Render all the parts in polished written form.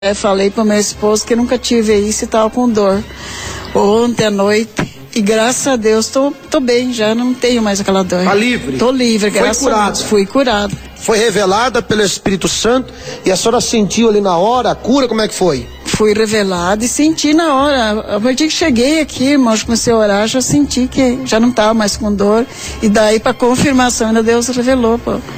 Falei pro meu esposo que nunca tive isso e tava com dor. Ontem à noite. E graças a Deus tô bem, já não tenho mais aquela dor. Tá livre? Tô livre, graças a Deus. Fui curada. Foi revelada pelo Espírito Santo e a senhora sentiu ali na hora a cura, como é que foi? Fui revelada e senti na hora. A partir que cheguei aqui, irmãos, comecei a orar, já senti que já não tava mais com dor. E daí pra confirmação ainda Deus revelou,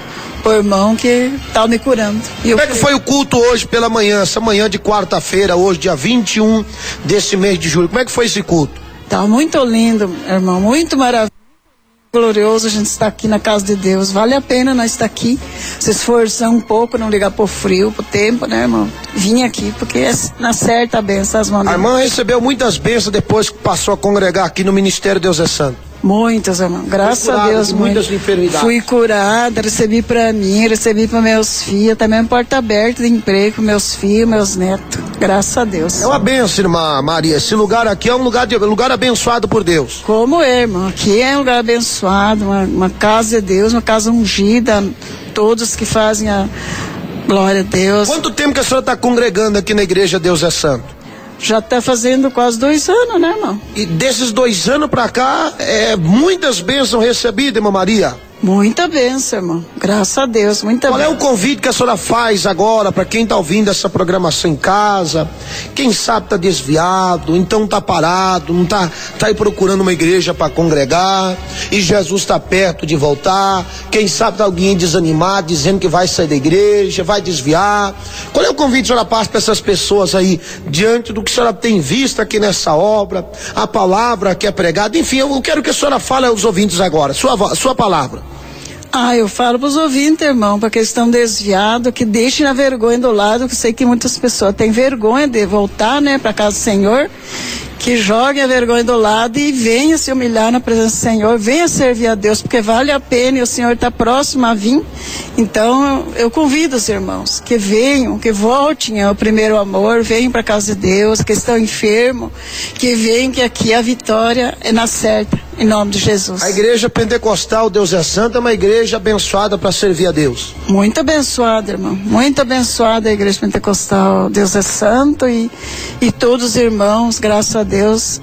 o irmão que estava me curando. Como é que foi o culto hoje pela manhã, essa manhã de quarta-feira, hoje dia 21 desse mês de julho? Como é que foi esse culto? Tá muito lindo, irmão, muito maravilhoso, glorioso a gente estar aqui na casa de Deus. Vale a pena nós estar aqui, se esforçar um pouco, não ligar pro frio, pro tempo, né, irmão? Vim aqui porque é na certa a benção as mãos. A irmã recebeu muitas bênçãos depois que passou a congregar aqui no Ministério Deus é Santo. Muitas, irmão. Graças a Deus, muitas enfermidades. Fui curada, recebi pra mim, recebi para meus filhos, também porta aberta de emprego para meus filhos, meus netos. Graças a Deus. É uma bênção, irmã Maria. Esse lugar aqui é um lugar abençoado por Deus. Como é, irmão? Aqui é um lugar abençoado, uma casa de Deus, uma casa ungida. Todos que fazem a glória a Deus. Quanto tempo que a senhora está congregando aqui na igreja Deus é Santo? Já está fazendo quase 2 anos, né, irmão? E desses 2 anos pra cá, muitas bênçãos recebidas, irmã Maria? Muita bênção, irmão. Graças a Deus, muita bênção. Qual é o convite que a senhora faz agora para quem está ouvindo essa programação em casa? Quem sabe está desviado, então está parado, não tá aí procurando uma igreja para congregar e Jesus está perto de voltar. Quem sabe está alguém desanimado, dizendo que vai sair da igreja, vai desviar. Qual é o convite que a senhora passa para essas pessoas aí, diante do que a senhora tem visto aqui nessa obra, a palavra que é pregada? Enfim, eu quero que a senhora fale aos ouvintes agora, sua palavra. Eu falo para os ouvintes, irmão, para que eles estão desviados, que deixem a vergonha do lado, que eu sei que muitas pessoas têm vergonha de voltar, né, para casa do Senhor, que joguem a vergonha do lado e venham se humilhar na presença do Senhor, venham servir a Deus, porque vale a pena e o Senhor está próximo a vir. Então, eu convido os irmãos que venham, que voltem ao primeiro amor, venham para a casa de Deus, que estão enfermos, que venham, que aqui a vitória é na certa, em nome de Jesus. A igreja pentecostal Deus é Santo é uma igreja abençoada para servir a Deus. Muito abençoada, irmão, muito abençoada a igreja pentecostal Deus é Santo e todos os irmãos, graças a Deus,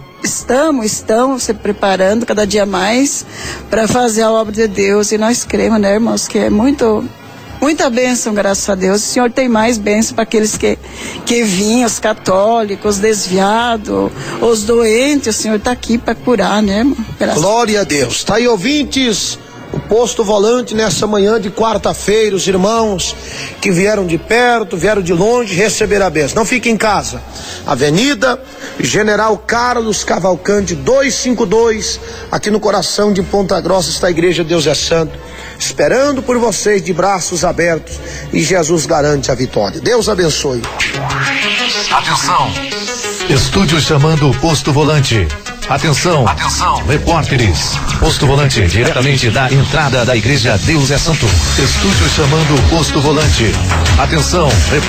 estão se preparando cada dia mais para fazer a obra de Deus e nós cremos, né, irmãos, que é muita bênção, graças a Deus. O Senhor tem mais bênção para aqueles que vinham, os católicos, os desviados, os doentes. O Senhor está aqui para curar, né, irmão? Glória a Deus. Tá aí, ouvintes, o Posto Volante nessa manhã de quarta-feira, os irmãos que vieram de perto, vieram de longe, receber a bênção. Não fique em casa. Avenida General Carlos Cavalcante 252, aqui no coração de Ponta Grossa está a igreja Deus é Santo, esperando por vocês de braços abertos, e Jesus garante a vitória. Deus abençoe. Atenção, estúdio chamando o Posto Volante. Atenção, repórteres. Posto Volante, diretamente da entrada da igreja Deus é Santo. Estúdio chamando o Posto Volante. Atenção, repórteres.